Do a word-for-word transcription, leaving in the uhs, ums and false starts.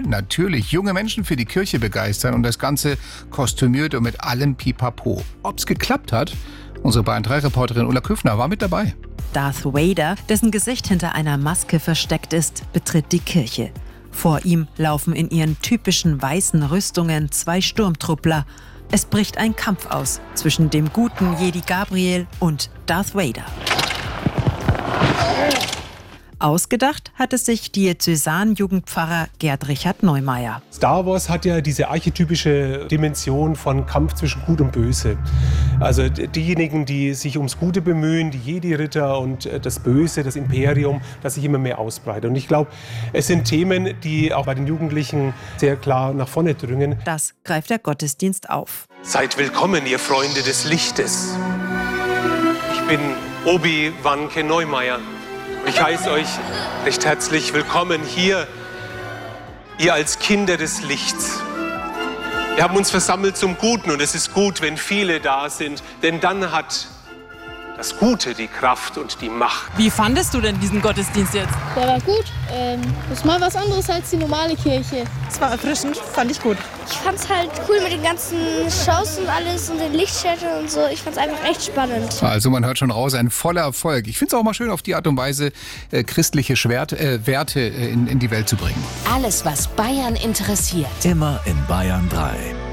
natürlich junge Menschen für die Kirche begeistern und das Ganze kostümiert und mit allem Pipapo. Ob's geklappt hat? Unsere Bayern drei Reporterin Ulla Küffner war mit dabei. Darth Vader, dessen Gesicht hinter einer Maske versteckt ist, betritt die Kirche. Vor ihm laufen in ihren typischen weißen Rüstungen zwei Sturmtruppler. Es bricht ein Kampf aus zwischen dem guten Jedi Gabriel und Darth Vader. Ausgedacht hat es sich Diözesan-Jugendpfarrer Gerd Richard Neumeier. Star Wars hat ja diese archetypische Dimension von Kampf zwischen Gut und Böse. Also diejenigen, die sich ums Gute bemühen, die Jedi-Ritter und das Böse, das Imperium, das sich immer mehr ausbreitet. Und ich glaube, es sind Themen, die auch bei den Jugendlichen sehr klar nach vorne drängen. Das greift der Gottesdienst auf. Seid willkommen, ihr Freunde des Lichtes. Ich bin Obi-Wan Neumeier. Ich heiße euch recht herzlich willkommen hier, ihr als Kinder des Lichts. Wir haben uns versammelt zum Guten und es ist gut, wenn viele da sind, denn dann hat das Gute die Kraft und die Macht. Wie fandest du denn diesen Gottesdienst jetzt? Der war gut. Ähm, das ist mal was anderes als die normale Kirche. Es war erfrischend, fand ich gut. Ich fand's halt cool mit den ganzen Shows und alles und den Lichtschaltern und so. Ich fand's einfach echt spannend. Also man hört schon raus, ein voller Erfolg. Ich finde es auch mal schön, auf die Art und Weise äh, christliche Schwert, äh, Werte äh, in, in die Welt zu bringen. Alles, was Bayern interessiert. Immer in Bayern drei.